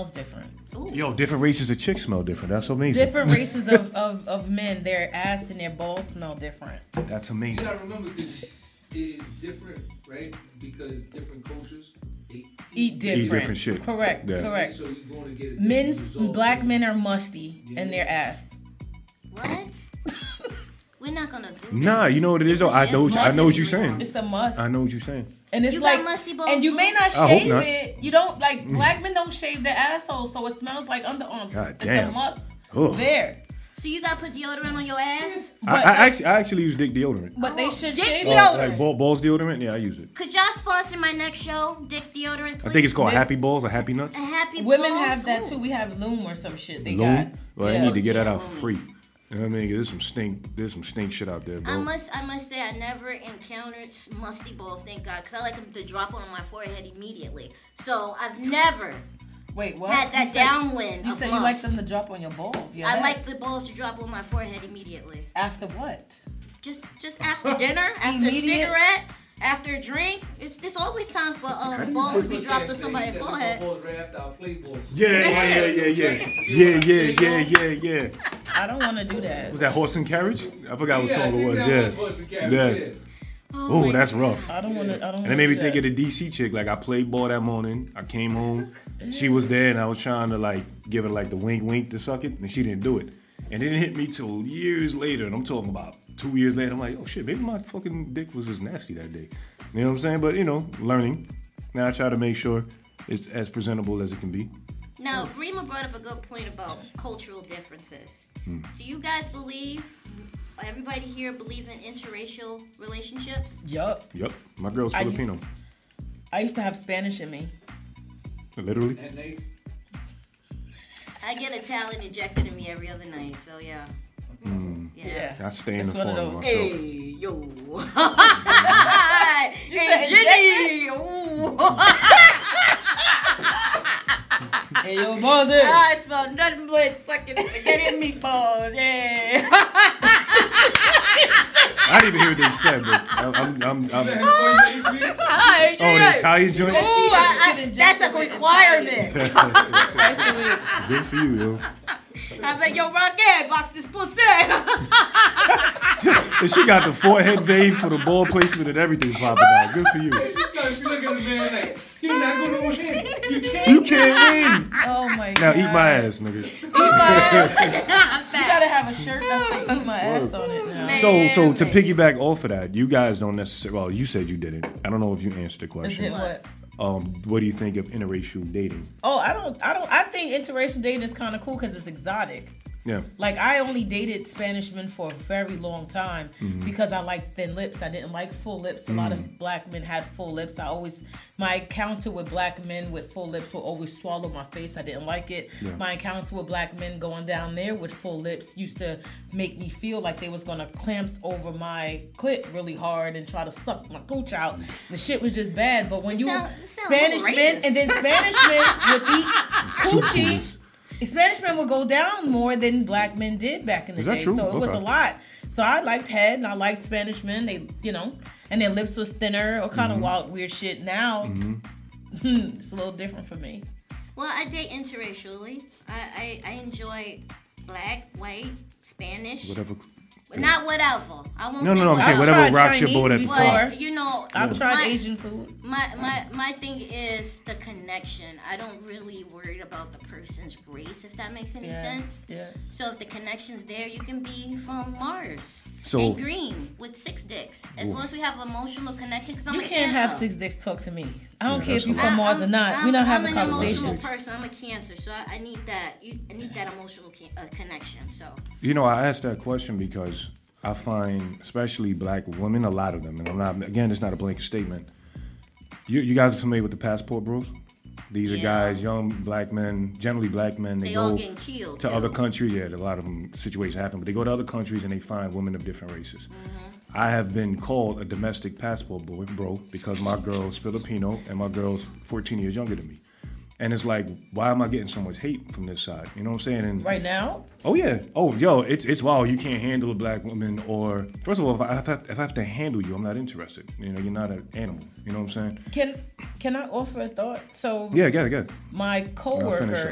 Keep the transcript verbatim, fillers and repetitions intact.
smells different. Ooh. Yo, different races of chicks smell different. That's amazing. Different races of, of, of men, their ass and their balls smell different. That's amazing. You gotta remember because it is different, right? Because different cultures they eat, Eat different. Eat different shit. Correct. Yeah. Correct. So you're going to get a different Men's result. black men are musty in their ass. What? We're not gonna do that. Nah, you know what it is though. I know. What you, I know what you're saying. It's a must. I know what you're saying. And it's You like, got musty balls, and you boo? may not I hope shave not. it. You don't like black men don't shave their asshole, so it smells like underarms. God It's damn. a must Ugh. there. So you got to put deodorant on your ass? I, But, I actually, I actually use dick deodorant. but they should Dick shave deodorant. it. Like ball, balls deodorant. Yeah, I use it. Could y'all sponsor my next show, Dick Deodorant, please? I think it's called This- Happy Balls or Happy Nuts. A happy Women balls? have that Ooh. too. We have Loom or some shit. They Loom. got. Well, I yeah. need to get that out Yeah. for free. You know what I mean? There's some stink. There's some stink shit out there, I bro. must, I must say, I never encountered musty balls. Thank God, because I like them to drop on my forehead immediately. So I've never Wait, what? had that You said- downwind. You of said you like must. them to drop on your balls. Your I head. like the balls to drop on my forehead immediately. After what? Just, just after dinner, after a Immediate? cigarette, after a drink. It's, it's always time for um, balls to be dropped on somebody's forehead. Right after I play ball. Yeah, yeah, yeah, yeah, yeah, yeah, yeah, yeah, yeah, yeah. I don't want to do that. Was that Horse and Carriage? I forgot what Yeah, I song it think was. that Yeah, was Horse and Carriage, yeah. yeah. Oh, that's rough. I don't want to. I don't. And it made me think of the D C chick. Like I played ball that morning. I came home. She was there, and I was trying to like give her like the wink, wink to suck it, and she didn't do it. And it didn't hit me till years later. And I'm talking about two years later. I'm like, oh shit, maybe my fucking dick was just nasty that day. You know what I'm saying? But you know, learning. Now I try to make sure it's as presentable as it can be. Now, Rima brought up a good point about cultural differences. Hmm. Do you guys believe, everybody here believe in interracial relationships? Yup. Yep, my girl's I Filipino. used- I used to have Spanish in me. Literally. And they, I get Italian injected in me every other night, so yeah. Mm. Yeah. I stay in It's the one of form those. myself. Hey, yo. You hey, said Jenny. Ooh. Hey, yo, Moses. I smell nothing but fucking spaghetti and meatballs. Yeah. I didn't even hear what they said, but I'm, I'm, I'm, I'm Hi, oh, the Italian joint. Ooh, I, I, that's a requirement. Good for you, yo. I'm like, yo, Rocket, box this pussy. And she got the forehead vein for the ball placement and everything popping out. Good for you. she, she look at the man like, you're not going to win. You can't. You can't win. Oh my god. Now eat my ass, nigga. Eat my ass. I'm You fat. gotta have a shirt that say "Eat my ass" on it now. Man. So, so to man. piggyback off of that, you guys don't necessarily. Well, you said you didn't. I don't know if you answered the Is question. it what? Um, what do you think of interracial dating? Oh, I don't. I don't. I think interracial dating is kind of cool because it's exotic. Yeah. Like I only dated Spanish men for a very long time Mm-hmm. because I liked thin lips. I didn't like full lips. A lot Mm. of black men had full lips. I always my encounter with black men with full lips will always swallow my face. I didn't like it. Yeah. My encounter with black men going down there with full lips used to make me feel like they was gonna clamps over my clit really hard and try to suck my cooch out. The shit was just bad. But when you sound- it sound Spanish racist. men and then Spanish men would eat coochie. Super. Spanish men would go down more than black men did back in the Is that day. true? So it was Okay. a lot. So I liked head and I liked Spanish men. They, you know, and their lips was thinner or kind of Mm-hmm. wild, weird shit. Now it's a little different for me. Well, I date interracially. I, I, I enjoy black, white, Spanish. Whatever. But not whatever. I won't No, say no, no. I'm whatever. saying I've whatever tried rocks your Chinese boat at the before. time. But, you know, I've tried my, Asian food. My, my my thing is the connection. I don't really worry about the person's race, if that makes any Yeah. sense. Yeah. So if the connection's there, you can be from Mars So- and green with six dicks, as long as we have emotional connection. Because I'm You a can't cancer. have six dicks talk to me. I don't Yeah, care if that's you the from I- Mars I'm- or not. I'm, we don't have I'm a an conversation. emotional person. I'm a cancer, so I, I need that. You, I need that emotional ca- uh, connection. So You know, I asked that question because I find, especially black women, a lot of them, and I'm not, again, it's not a blanket statement. You, you guys are familiar with the passport bros? These are Yeah. guys, young black men, generally black men, they, they go all getting killed to too. other countries. Yeah, a lot of them situations happen, but they go to other countries and they find women of different races. Mm-hmm. I have been called a domestic passport boy, bro, because my girl's Filipino and my girl's fourteen years younger than me. And it's like, why am I getting so much hate from this side? You know what I'm saying? And Right now? oh yeah, oh yo, it's it's wow. You can't handle a black woman, or first of all, if I, if I, if I have to handle you, I'm not interested. You know, you're not an animal. You know what I'm saying? Can can I offer a thought? So Yeah, get it, get it. my I'll finish coworker